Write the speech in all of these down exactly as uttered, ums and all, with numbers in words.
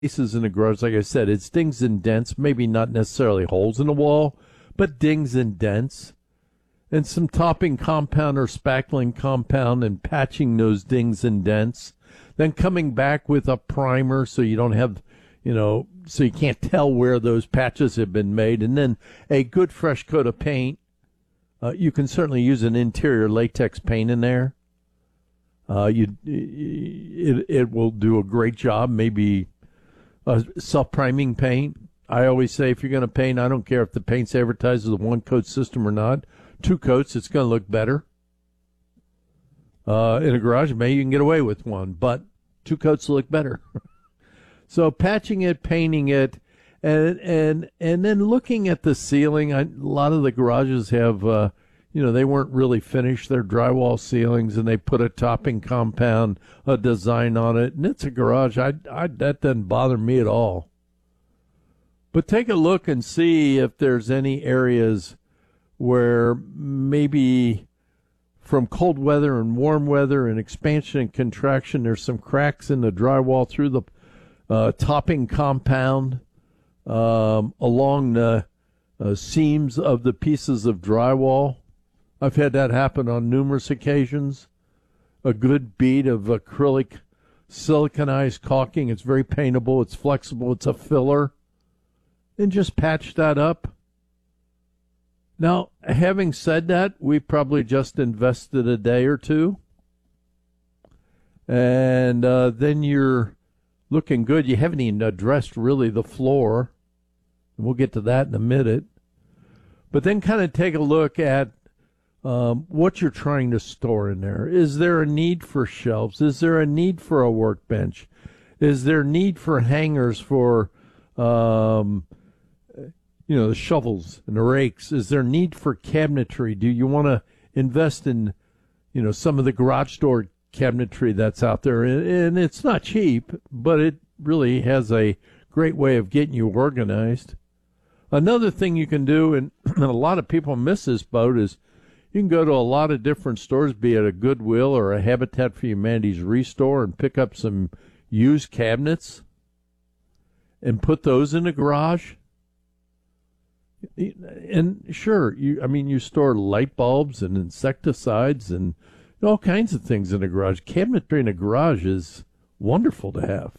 Pieces in the garage, like I said, it's dings and dents, maybe not necessarily holes in the wall, but dings and dents, and some topping compound or spackling compound and patching those dings and dents, then coming back with a primer so you don't have, you know, so you can't tell where those patches have been made, and then a good fresh coat of paint. Uh, you can certainly use an interior latex paint in there. Uh, you, it, it will do a great job, maybe uh, self-priming paint. I always say if you're going to paint, I don't care if the paint's advertised as a one-coat system or not. Two coats, it's going to look better. Uh, in a garage, maybe you can get away with one, but two coats look better. So patching it, painting it, and and and then looking at the ceiling. I, a lot of the garages have, uh, you know, they weren't really finished. They're drywall ceilings, and they put a topping compound, a design on it, and it's a garage. I, I that doesn't bother me at all. But take a look and see if there's any areas where maybe from cold weather and warm weather and expansion and contraction, there's some cracks in the drywall through the uh, topping compound, um, along the uh, seams of the pieces of drywall. I've had that happen on numerous occasions. A good bead of acrylic siliconized caulking. It's very paintable. It's flexible. It's a filler. And just patch that up. Now, having said that, we probably just invested a day or two. And uh, then you're looking good. You haven't even addressed really the floor. And we'll get to that in a minute. But then kind of take a look at um, what you're trying to store in there. Is there a need for shelves? Is there a need for a workbench? Is there a need for hangers for, um, you know, the shovels and the rakes? Is there a need for cabinetry? Do you want to invest in, you know, some of the garage door cabinetry that's out there? And it's not cheap, but it really has a great way of getting you organized. Another thing you can do, and a lot of people miss this boat, is you can go to a lot of different stores, be it a Goodwill or a Habitat for Humanity's Restore, and pick up some used cabinets and put those in the garage. And sure, you I mean, you store light bulbs and insecticides and all kinds of things in the garage. Cabinetry in a garage is wonderful to have.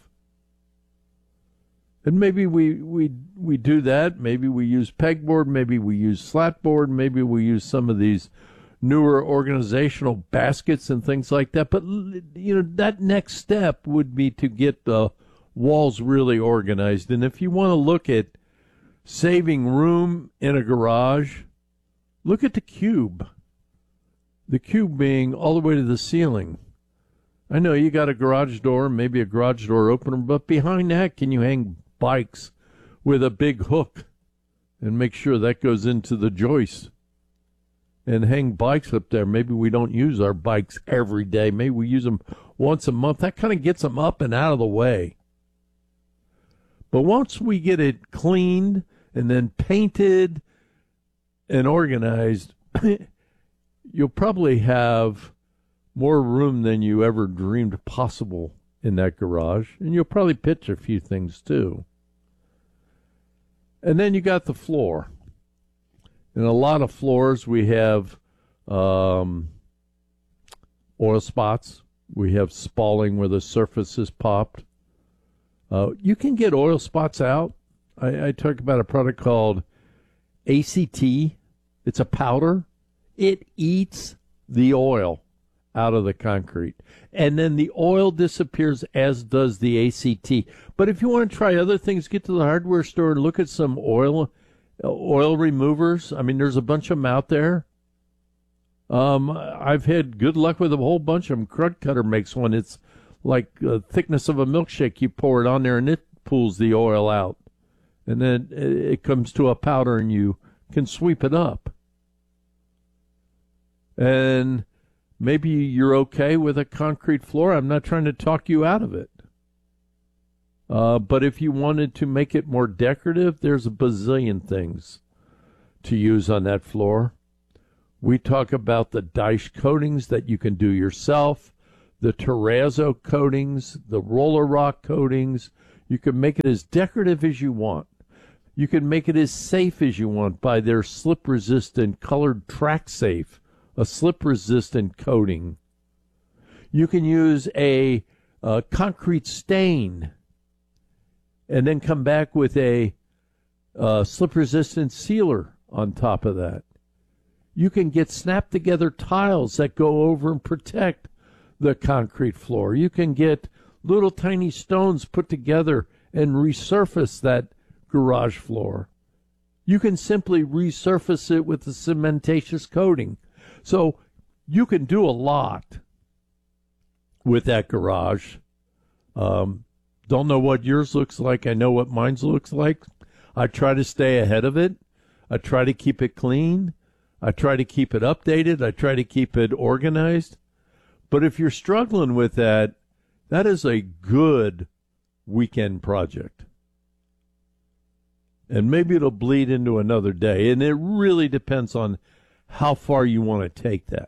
And maybe we, we we do that. Maybe we use pegboard. Maybe we use slatboard. Maybe we use some of these newer organizational baskets and things like that. But, you know, that next step would be to get the walls really organized. And if you want to look at saving room in a garage, look at the cube. The cube being all the way to the ceiling. I know you got a garage door, maybe a garage door opener, but behind that, can you hang bikes with a big hook and make sure that goes into the joist and hang bikes up there? Maybe we don't use our bikes every day. Maybe we use them once a month. That kind of gets them up and out of the way. But once we get it cleaned and then painted and organized, you'll probably have more room than you ever dreamed possible in that garage. And you'll probably pitch a few things too. And then you got the floor. In a lot of floors, we have um, oil spots. We have spalling where the surface is popped. Uh, you can get oil spots out. I, I talk about a product called A C T. It's a powder. It eats the oil out of the concrete. And then the oil disappears, as does the A C T. But if you want to try other things, get to the hardware store and look at some oil oil removers. I mean, there's a bunch of them out there. Um, I've had good luck with a whole bunch of them. Krud Kutter makes one. It's like the thickness of a milkshake. You pour it on there, and it pulls the oil out. And then it comes to a powder, and you can sweep it up. And maybe you're okay with a concrete floor. I'm not trying to talk you out of it. Uh, but if you wanted to make it more decorative, there's a bazillion things to use on that floor. We talk about the Daesh coatings that you can do yourself, the terrazzo coatings, the roller rock coatings. You can make it as decorative as you want. You can make it as safe as you want by their slip-resistant colored Track Safe, a slip-resistant coating. You can use a, a concrete stain and then come back with a uh, slip-resistant sealer on top of that. You can get snap-together tiles that go over and protect the concrete floor. You can get little tiny stones put together and resurface that garage floor. You can simply resurface it with a cementatious coating. So you can do a lot with that garage. Um, don't know what yours looks like. I know what mine looks like. I try to stay ahead of it. I try to keep it clean. I try to keep it updated. I try to keep it organized. But if you're struggling with that, that is a good weekend project. And maybe it'll bleed into another day. And it really depends on how far you want to take that.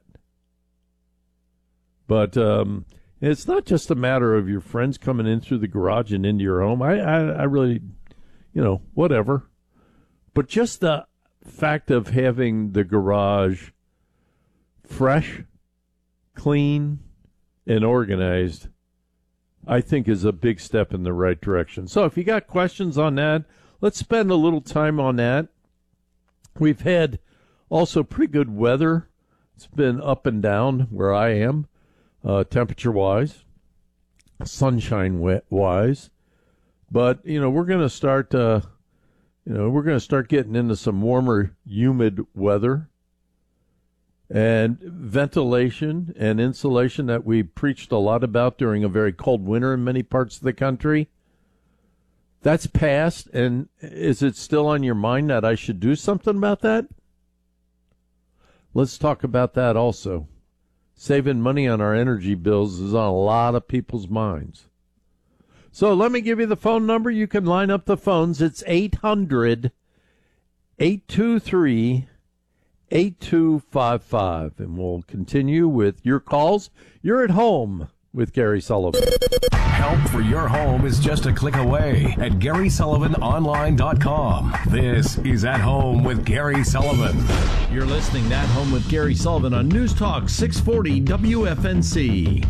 But um, it's not just a matter of your friends coming in through the garage and into your home. I, I, I really, you know, whatever. But just the fact of having the garage fresh, clean, and organized, I think is a big step in the right direction. So if you got questions on that, let's spend a little time on that. We've had also pretty good weather. It's been up and down where I am, uh, temperature-wise, sunshine-wise. But, you know, we're going to start, uh, you know, we're going to start getting into some warmer, humid weather. And ventilation and insulation that we preached a lot about during a very cold winter in many parts of the country. That's passed, and is it still on your mind that I should do something about that? Let's talk about that also. Saving money on our energy bills is on a lot of people's minds. So let me give you the phone number. You can line up the phones. It's eight hundred, eight two three, eight two five five. And we'll continue with your calls. You're at home with Gary Sullivan. Help for your home is just a click away at Gary Sullivan Online dot com. This is At Home with Gary Sullivan. You're listening to At Home with Gary Sullivan on News Talk six forty W F N C.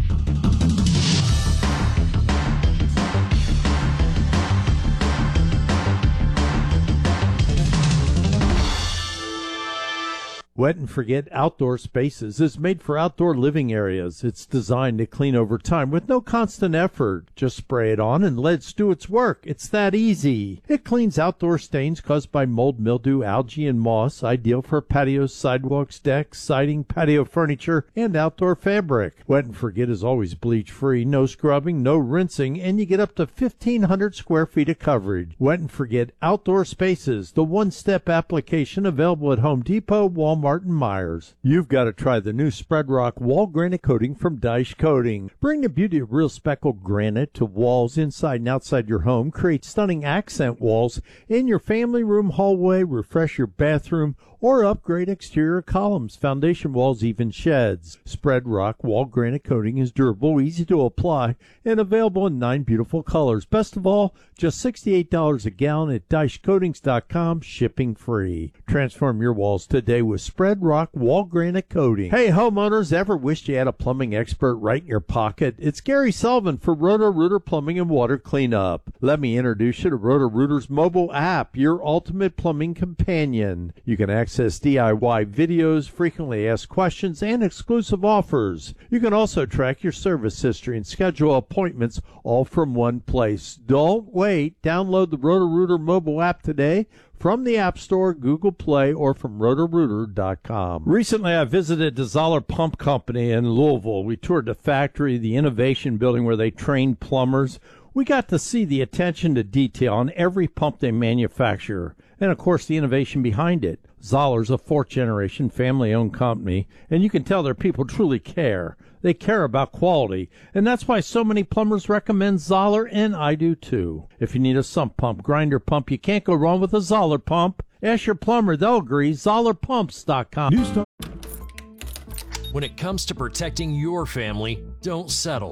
Wet and Forget Outdoor Spaces is made for outdoor living areas. It's designed to clean over time with no constant effort. Just spray it on and let it do its work. It's that easy. It cleans outdoor stains caused by mold, mildew, algae, and moss, ideal for patios, sidewalks, decks, siding, patio furniture, and outdoor fabric. Wet and Forget is always bleach-free, no scrubbing, no rinsing, and you get up to fifteen hundred square feet of coverage. Wet and Forget Outdoor Spaces, the one-step application available at Home Depot, Walmart, Martin Myers. You've got to try the new Spread Rock wall granite coating from Dyche Coating. Bring the beauty of real speckled granite to walls inside and outside your home. Create stunning accent walls in your family room, hallway, refresh your bathroom, or upgrade exterior columns, foundation walls, even sheds. Spread Rock wall granite coating is durable, easy to apply, and available in nine beautiful colors. Best of all, just sixty-eight dollars a gallon at Dyche Coatings dot com, shipping free. Transform your walls today with Spread Rock wall granite coating. Hey, homeowners, ever wished you had a plumbing expert right in your pocket? It's Gary Sullivan for Roto-Rooter Plumbing and Water Cleanup. Let me introduce you to Roto-Rooter's mobile app, your ultimate plumbing companion. You can access D I Y videos, frequently asked questions, and exclusive offers. You can also track your service history and schedule appointments all from one place. Don't wait. Download the Roto-Rooter mobile app today from the App Store, Google Play, or from Roto Rooter dot com. Recently, I visited the Zoller Pump Company in Louisville. We toured the factory, the innovation building where they train plumbers. We got to see the attention to detail on every pump they manufacture, and of course the innovation behind it. Zoller's a fourth-generation family-owned company, and you can tell their people truly care. They care about quality, and that's why so many plumbers recommend Zoller, and I do too. If you need a sump pump, grinder pump, you can't go wrong with a Zoller pump. Ask your plumber, they'll agree. Zoller Pumps dot com. When it comes to protecting your family, don't settle.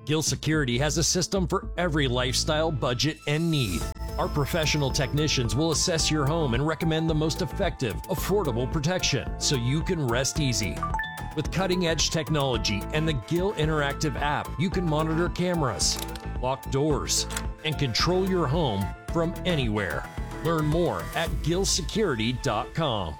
Gill Security has a system for every lifestyle, budget, and need. Our professional technicians will assess your home and recommend the most effective, affordable protection so you can rest easy. With cutting-edge technology and the Gill Interactive app, you can monitor cameras, lock doors, and control your home from anywhere. Learn more at gill security dot com.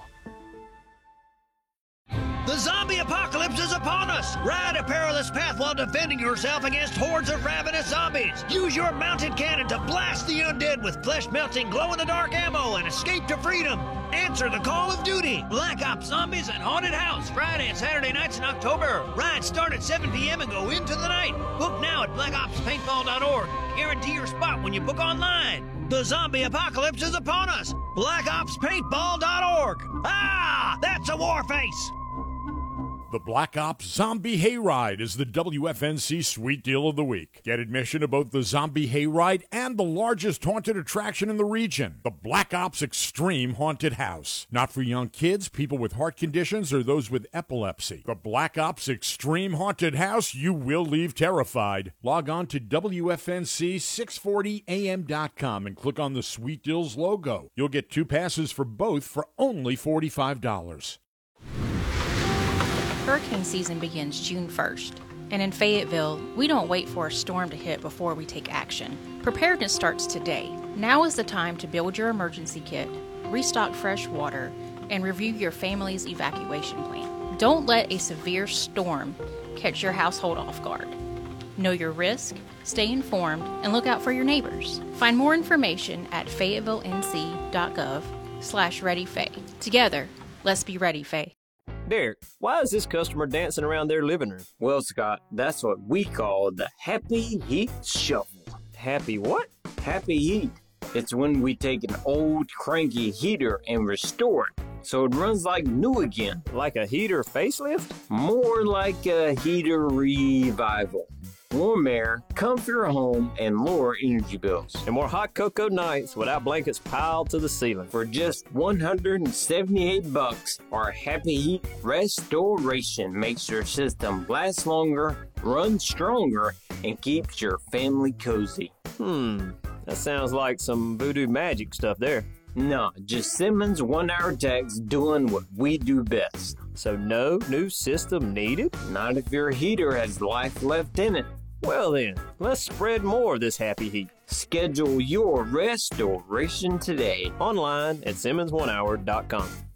The zombie apocalypse is upon us! Ride a perilous path while defending yourself against hordes of ravenous zombies! Use your mounted cannon to blast the undead with flesh-melting, glow-in-the-dark ammo and escape to freedom! Answer the call of duty! Black Ops Zombies at Haunted House, Friday and Saturday nights in October. Rides start at seven p.m. and go into the night. Book now at black ops paintball dot org. Guarantee your spot when you book online. The zombie apocalypse is upon us! black ops paintball dot org. Ah! That's a war face! The Black Ops Zombie Hayride is the W F N C Sweet Deal of the Week. Get admission to both the Zombie Hayride and the largest haunted attraction in the region, the Black Ops Extreme Haunted House. Not for young kids, people with heart conditions, or those with epilepsy. The Black Ops Extreme Haunted House, you will leave terrified. Log on to W F N C six forty A M dot com and click on the Sweet Deals logo. You'll get two passes for both for only forty-five dollars. Hurricane season begins June first, and in Fayetteville, we don't wait for a storm to hit before we take action. Preparedness starts today. Now is the time to build your emergency kit, restock fresh water, and review your family's evacuation plan. Don't let a severe storm catch your household off guard. Know your risk, stay informed, and look out for your neighbors. Find more information at fayetteville n c dot gov slash ready faye. Together, let's be ready, Faye. Derek, why is this customer dancing around their living room? Well, Scott, that's what we call the Happy Heat Shuffle. Happy what? Happy Heat. It's when we take an old, cranky heater and restore it so it runs like new again. Like a heater facelift? More like a heater revival. Warm air, comfier home, and lower energy bills. And more hot cocoa nights without blankets piled to the ceiling. For just one hundred seventy-eight bucks, our Happy Heat Restoration makes your system last longer, run stronger, and keeps your family cozy. Hmm, that sounds like some voodoo magic stuff there. No, just Simmons one-hour techs doing what we do best. So no new system needed? Not if your heater has life left in it. Well then, let's spread more of this happy heat. Schedule your restoration today. Online at simmons one hour dot com.